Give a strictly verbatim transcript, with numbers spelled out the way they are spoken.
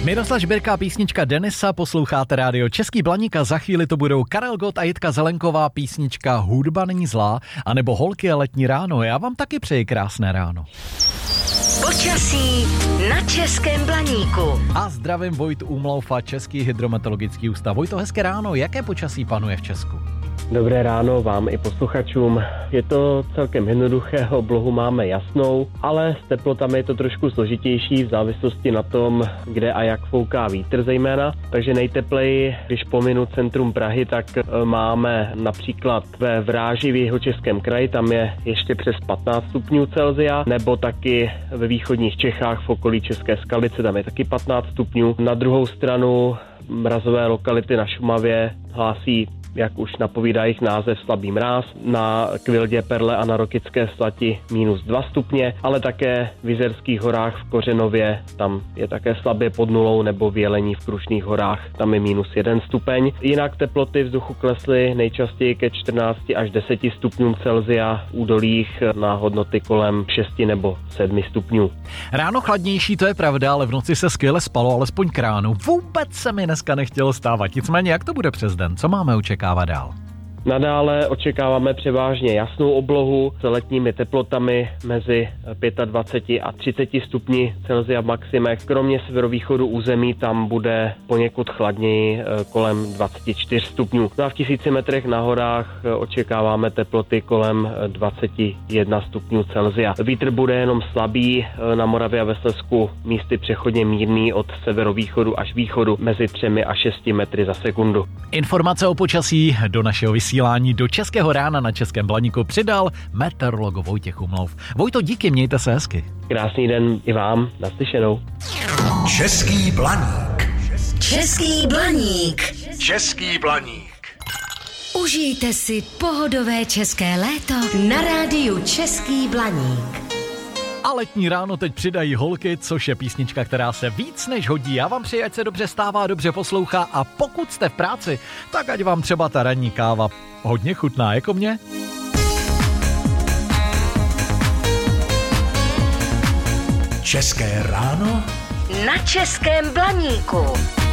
Miroslav Žbirka, písnička Denisa, posloucháte rádio Český Blaník a za chvíli to budou Karel Gott a Jitka Zelenková, písnička Hudba není zlá, anebo Holky a letní ráno. Já vám taky přeji krásné ráno. Počasí na Českém Blaníku. A zdravím Vojtu Umlaufa, Český hydrometeorologický ústav. Vojto, hezké ráno, jaké počasí panuje v Česku? Dobré ráno vám i posluchačům. Je to celkem jednoduché, oblohu máme jasnou, ale s teplotami je to trošku složitější v závislosti na tom, kde a jak fouká vítr zejména. Takže nejtepleji, když pominu centrum Prahy, tak máme například ve Vráži v Jihočeském kraji, tam je ještě přes patnáct stupňů Celsia, nebo taky ve východních Čechách v okolí České Skalice, tam je taky patnáct stupňů. Na druhou stranu mrazové lokality na Šumavě hlásí, jak už napovídá jejich název, slabý mráz, na Kvildě, Perle a na Rokycké Slati minus dva stupně, ale také v Jizerských horách v Kořenově, tam je také slabě pod nulou, nebo v Jelení v Krušných horách, tam je minus jeden stupeň. Jinak teploty vzduchu klesly nejčastěji ke čtrnácti až deseti stupňům Celsia, v údolích na hodnoty kolem šesti nebo sedmi stupňů. Ráno chladnější, to je pravda, ale v noci se skvěle spalo, alespoň k ránu. Vůbec se mi dneska nechtělo stávat, nicméně jak to bude přes den, co máme očekávat dál? Nadále očekáváme převážně jasnou oblohu s letními teplotami mezi dvaceti pěti a třiceti stupni Celsia v maximech. Kromě severovýchodu území tam bude poněkud chladněji kolem dvaceti čtyř stupňů. No a v tisíci metrech na horách očekáváme teploty kolem dvaceti jednoho stupňů Celsia. Vítr bude jenom slabý, na Moravě a ve Slezsku místy přechodně mírný od severovýchodu až východu mezi třemi a šesti metry za sekundu. Informace o počasí do našeho vysílání do Českého rána na Českém Blaníku přidal meteorolog Vojtěch Umlauf. Vojto, díky, mějte se hezky. Krásný den i vám, naslyšenou. Český Blaník. Český Blaník. Český Blaník. Užijte si pohodové české léto na rádiu Český Blaník. A letní ráno teď přidají Holky, což je písnička, která se víc než hodí. Já vám přeji, ať se dobře stává, dobře poslouchá a pokud jste v práci, tak ať vám třeba ta ranní káva hodně chutná, jako mě. České ráno Na Českém Blaníku.